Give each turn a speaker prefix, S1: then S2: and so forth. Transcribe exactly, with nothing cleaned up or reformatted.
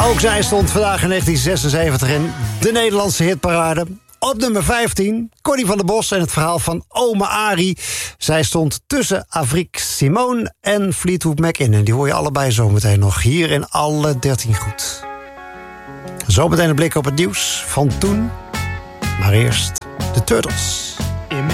S1: Ook zij stond vandaag in negentien zesenzeventig in de Nederlandse hitparade. Op nummer vijftien, Connie van der Bos en het verhaal van Ome Arie. Zij stond tussen Afrique Simone en Fleetwood Mac in. En die hoor je allebei zometeen nog hier in Alle dertien Goed. Zometeen een blik op het nieuws van toen. Maar eerst de Turtles.